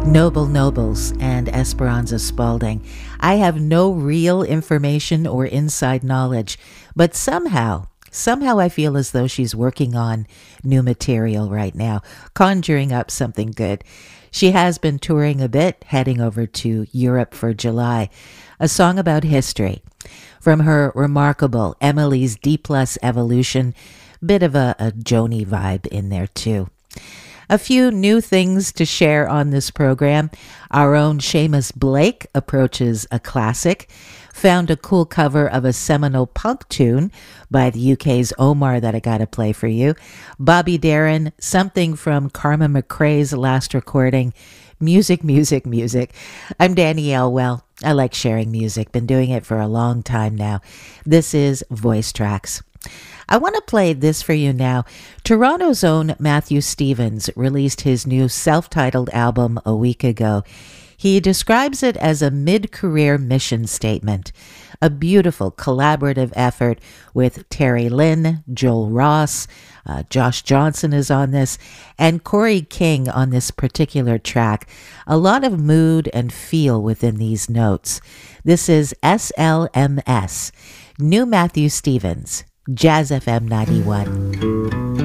Noble Nobles and Esperanza Spalding. I have no real information or inside knowledge, but somehow I feel as though she's working on new material right now, conjuring up something good. She has been touring a bit, heading over to Europe for July. A song about history. From her remarkable Emily's D Plus Evolution, bit of a Joni vibe in there too. A few new things to share on this program. Our own Seamus Blake approaches a classic. Found a cool cover of a seminal punk tune by the UK's Omar that I gotta play for you. Bobby Darin, something from Karma McRae's last recording. Music, music, music. I'm Danielle. Well, I like sharing music. Been doing it for a long time now. This is Voice Tracks. I want to play this for you now. Toronto's own Matthew Stevens released his new self-titled album a week ago. He describes it as a mid-career mission statement, a beautiful collaborative effort with Terry Lynn, Joel Ross, Josh Johnson is on this, and Corey King on this particular track. A lot of mood and feel within these notes. This is SLMS, New Matthew Stevens, Jazz FM 91.